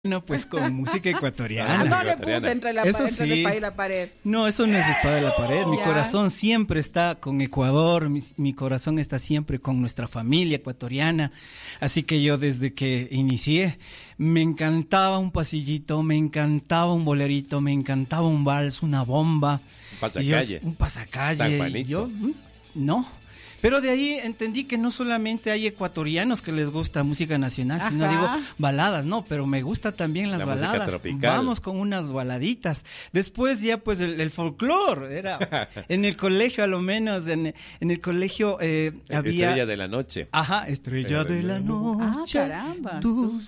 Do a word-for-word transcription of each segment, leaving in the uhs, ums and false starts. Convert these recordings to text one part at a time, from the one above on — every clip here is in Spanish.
No, pues con música ecuatoriana. Ah, no le puse entre la, eso entre sí. la espada y la pared. No, eso no es de espada de la pared. Mi Ya. corazón siempre está con Ecuador, mi, mi corazón está siempre con nuestra familia ecuatoriana. Así que yo desde que inicié, me encantaba un pasillito, me encantaba un bolerito, me encantaba un vals, una bomba. Un pasacalle. Yo, un pasacalle. San Juanito. Yo, no. Pero de ahí entendí que no solamente hay ecuatorianos que les gusta música nacional, Ajá. sino digo baladas, no, pero me gusta también las La música baladas. tropical. Vamos con unas baladitas. Después ya pues el, el folclore, era en el colegio a lo menos, en, en el colegio eh, había... Estrella de la noche. Ajá, estrella de la noche, Ah, caramba. tú Tú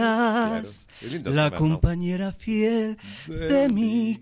serás Claro. Es lindo la temas, ¿no? compañera fiel de mi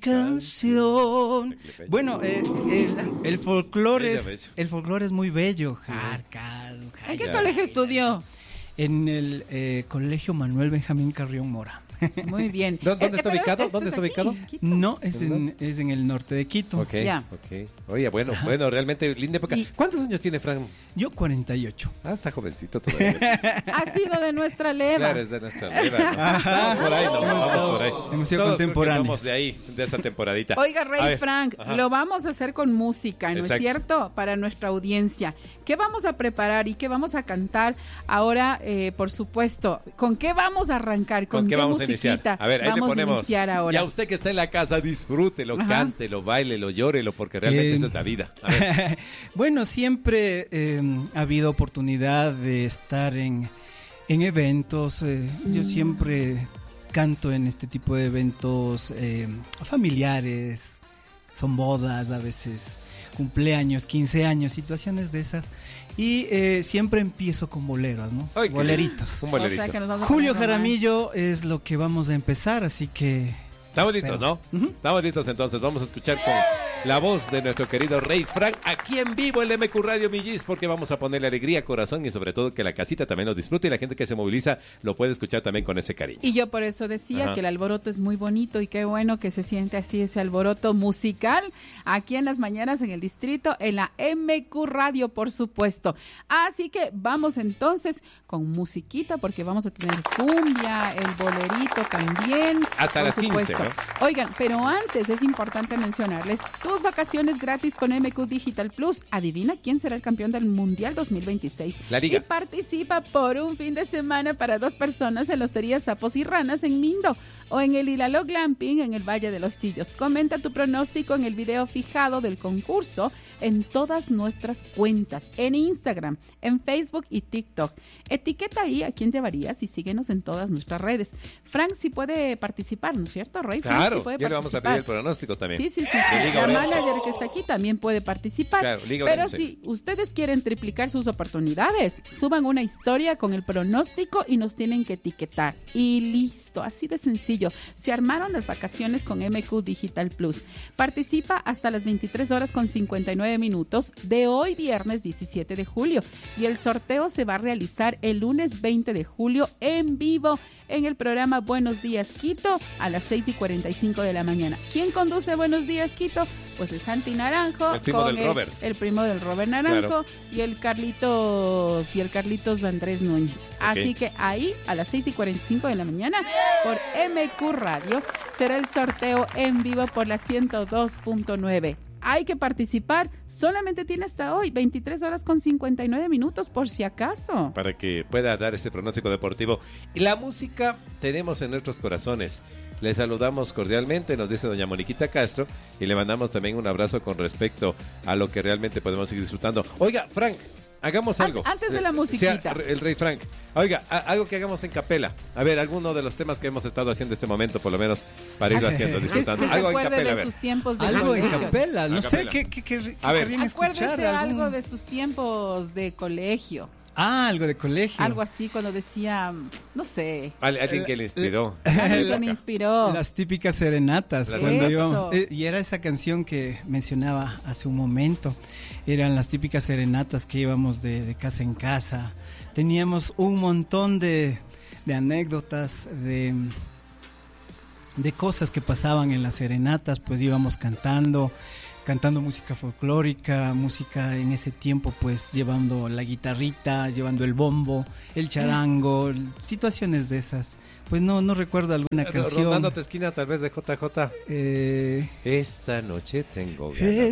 canción. Bueno, eh, el, el folclore Bella, es, bello. el folclore es muy bello, jarcas, ¿En qué Ya. colegio estudió? en el eh, colegio Manuel Benjamín Carrión Mora. Muy bien. ¿Dó- dónde Eh, está pero ubicado? esto ¿Dónde es está aquí, ubicado? en Quito. No, es en, es en el norte de Quito. Ok, Ya. ok. Oye, bueno, bueno, realmente linda época. Y- ¿Cuántos años tiene Fran? Yo cuarenta y ocho. Ah, está jovencito todavía. Ha sido de nuestra leva. Claro, es de nuestra leva, ¿no? Vamos por ahí, no, vamos por ahí. Hemos sido Todos creo que contemporáneos. somos de ahí, de esa temporadita. Oiga, A Rey ver, Frank, ajá. lo vamos a hacer con música, ¿no Exacto. es cierto? Para nuestra audiencia. ¿Qué vamos a preparar y qué vamos a cantar ahora, eh, por supuesto? ¿Con qué vamos a arrancar? ¿Con, ¿Con qué vamos a musiquita iniciar? A ver, ahí vamos le ponemos. a iniciar ahora? Y a usted que está en la casa, disfrútelo, Ajá. cántelo, bailelo, llórelo, porque realmente Bien. esa es la vida. A ver. Bueno, siempre eh, ha habido oportunidad de estar en, en eventos. eh, Yo siempre canto en este tipo de eventos eh, familiares, son bodas, a veces cumpleaños, quince años, situaciones de esas. Y eh, siempre empiezo con boleros, ¿no? Ay, qué Boleritos. Un O bolerito. sea, que nos vamos a Julio poner Jaramillo es lo que vamos a empezar, así que... Estamos listos, Pero- ¿no? Ujú. Estamos listos entonces. Vamos a escuchar con la voz de nuestro querido Rey Frank aquí en vivo en M Q Radio Millis, porque vamos a ponerle alegría, corazón y sobre todo que la casita también lo disfrute y la gente que se moviliza lo puede escuchar también con ese cariño. Y yo por eso decía Ajá. que el alboroto es muy bonito y qué bueno que se siente así ese alboroto musical aquí en las mañanas en el distrito, en la M Q Radio, por supuesto. Así que vamos entonces con musiquita porque vamos a tener cumbia, el bolerito también. Hasta por las quince, supuesto. ¿no? Oigan, pero antes es importante mencionarles tus vacaciones gratis con M Q Digital Plus. Adivina quién será el campeón del Mundial dos mil veintiséis. La Liga. Y participa por un fin de semana para dos personas en la Hostería Sapos y Ranas en Mindo o en el Hilalo Glamping en el Valle de los Chillos. Comenta tu pronóstico en el video fijado del concurso en todas nuestras cuentas, en Instagram, en Facebook y TikTok. Etiqueta ahí a quién llevarías y síguenos en todas nuestras redes. Frank sí puede participar, ¿no es cierto, Roy? Frank Claro, sí puede ya le vamos a participar. pedir el pronóstico también. Sí, sí, sí. De sí. Liga La Orense. manager que está aquí también puede participar. Claro, Liga Pero Orense. si ustedes quieren triplicar sus oportunidades, suban una historia con el pronóstico y nos tienen que etiquetar. Y listo, así de sencillo. Se armaron las vacaciones con M Q Digital Plus. Participa hasta las veintitrés horas con cincuenta y nueve minutos de hoy viernes diecisiete de julio. Y el sorteo se va a realizar el lunes veinte de julio en vivo en el programa Buenos Días Quito a las seis y cuarenta y cinco de la mañana. ¿Quién conduce Buenos Días Quito? Pues es Santi Naranjo, El primo con del el, Robert. el primo del Robert Naranjo Claro. y el Carlitos y el Carlitos Andrés Núñez. Así que ahí a las seis y cuarenta y cinco de la mañana por M Q Radio será el sorteo en vivo por la ciento dos punto nueve. Hay que participar, solamente tiene hasta hoy veintitrés horas con cincuenta y nueve minutos por si acaso. Para que pueda dar ese pronóstico deportivo. Y la música tenemos en nuestros corazones. Les saludamos cordialmente, nos dice doña Moniquita Castro, y le mandamos también un abrazo con respecto a lo que realmente podemos seguir disfrutando. Oiga, Frank, hagamos An- algo. antes de la Eh, musiquita. sea el Rey Frank. Oiga, a- algo que hagamos en capela. A ver, alguno de los temas que hemos estado haciendo este momento, por lo menos, para irlo haciendo, Que, disfrutando. que se Algo en acuerde capela, a de ver. sus tiempos de Algo en colegio. capela, no A sé capela. qué, qué, qué, A ver. querrían escuchar. Acuérdese algún- algo de sus tiempos de colegio. Ah, algo de colegio. Algo así cuando decía, no sé, Al- Alguien que le inspiró. alguien que me inspiró. Las típicas serenatas. Las Cuando Eso. íbamos- eh, y era esa canción que mencionaba hace un momento. Eran las típicas serenatas que íbamos de, de casa en casa. Teníamos un montón de, de anécdotas, de, de cosas que pasaban en las serenatas, pues íbamos cantando. cantando música folclórica, música en ese tiempo pues llevando la guitarrita, llevando el bombo, el charango, situaciones de esas. Pues no, no recuerdo alguna R- canción. Rondándote esquina tal vez de J J. Eh, Esta noche tengo ganas.